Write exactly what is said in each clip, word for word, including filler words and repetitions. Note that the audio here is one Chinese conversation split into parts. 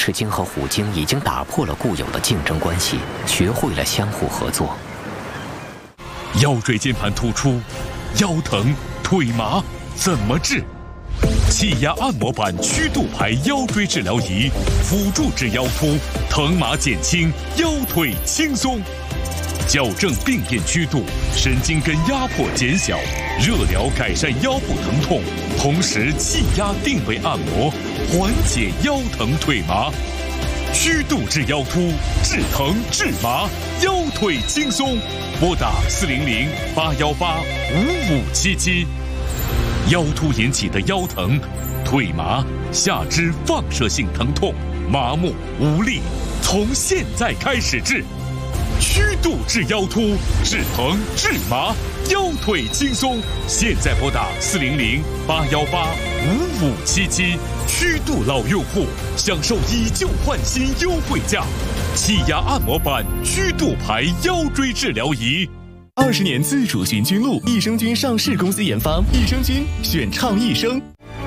赤鲸和虎鲸已经打破了固有的竞争关系，学会了相互合作。 腰椎间盘突出、腰疼、腿麻怎么治？气压按摩板曲度排腰椎治疗仪，辅助治腰突，疼麻减轻，腰腿轻松。矫正病变曲度，神经根压迫减小，热疗改善腰部疼痛，同时气压定位按摩，缓解腰疼腿麻。曲度治腰突，治疼治麻，腰腿轻松。拨打四零零八幺八五五七七。腰突引起的腰疼、腿麻、下肢放射性疼痛、麻木无力，从现在开始治。曲度治腰突，治疼治麻，腰腿轻松。现在拨打四零零八幺八五五七七。曲度老用户享受以旧换新优惠价，气压按摩板曲度排腰椎治疗仪。 二十年自主寻菌露，益生菌上市公司研发，益生菌选倡益生。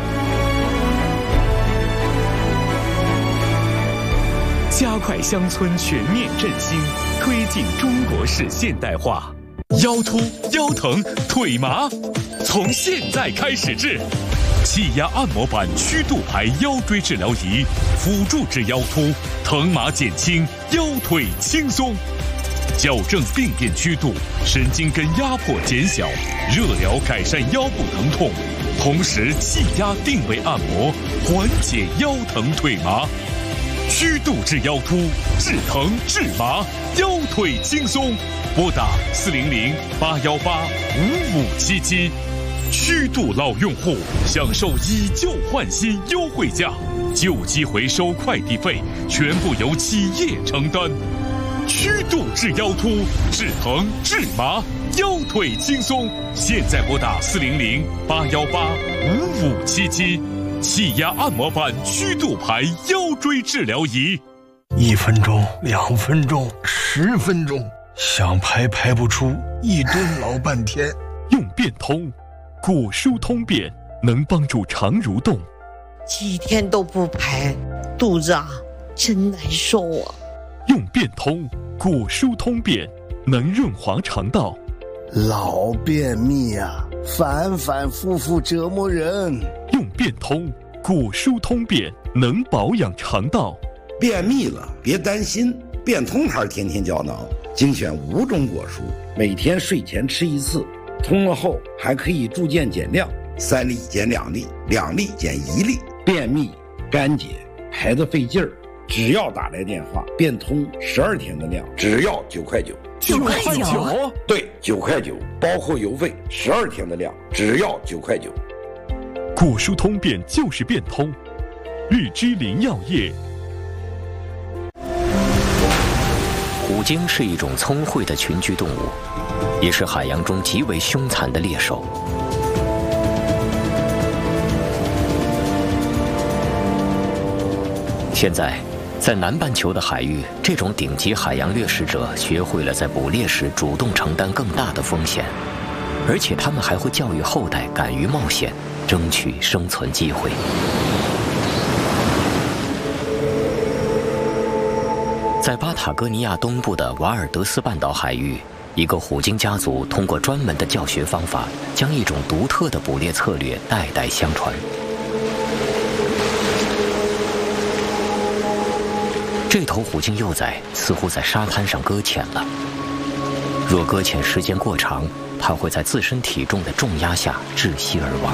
加快乡村全面振兴，推进中国式现代化。 腰突、腰疼、腿麻，从现在开始治。气压按摩板曲度排腰椎治疗仪，辅助治腰突，疼麻减轻，腰腿轻松。矫正病变曲度，神经根压迫减小，热疗改善腰部疼痛，同时气压定位按摩，缓解腰疼腿麻。曲度治腰突，治疼治麻，腰腿轻松。拨打四零零八幺八五五七七。曲度老用户享受以旧换新优惠价，旧机回收快递费全部由企业承担。曲度治腰突，治疼治麻，腰腿轻松。现在拨打四零零八幺八五五七七。气压按摩板曲度排腰椎治疗仪。 一分钟、两分钟、十分钟，想排排不出，一蹲老半天。 用变通，果舒通便能帮助肠蠕动。 几天都不排，肚子啊真难受啊。 用变通，果舒通便能润滑肠道。 老便秘啊，反反复复折磨人。 用变通，果舒通便能保养肠道。 便秘了别担心，变通牌天天胶囊精选五种果蔬，每天睡前吃一次，通了后还可以逐渐减量，三粒减两粒，两粒减一粒。便秘干结排得费劲儿，只要打来电话，变通十二天的量，只要九块九。 九块九？ 对，九块九，包括邮费，十二天的量，只要九块九。 果舒通便就是变通，日之林药业。 虎鲸是一种聪慧的群居动物，也是海洋中极为凶残的猎手。现在，在南半球的海域，这种顶级海洋掠食者学会了在捕猎时主动承担更大的风险，而且他们还会教育后代敢于冒险，争取生存机会。在巴塔哥尼亚东部的瓦尔德斯半岛海域，一个虎鲸家族通过专门的教学方法，将一种独特的捕猎策略代代相传。这头虎鲸幼崽似乎在沙滩上搁浅了，若搁浅时间过长，它会在自身体重的重压下窒息而亡。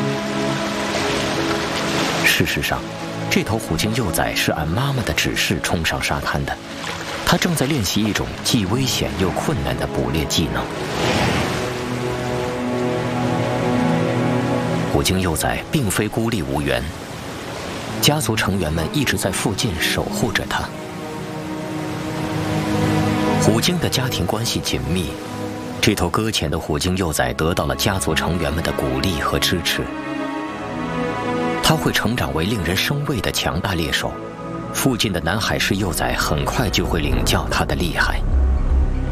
事实上，这头虎鲸幼崽是按妈妈的指示冲上沙滩的，它正在练习一种既危险又困难的捕猎技能。虎鲸幼崽并非孤立无援，家族成员们一直在附近守护着它。虎鲸的家庭关系紧密，这头搁浅的虎鲸幼崽得到了家族成员们的鼓励和支持。它会成长为令人生畏的强大猎手，附近的南海狮幼崽很快就会领教它的厉害。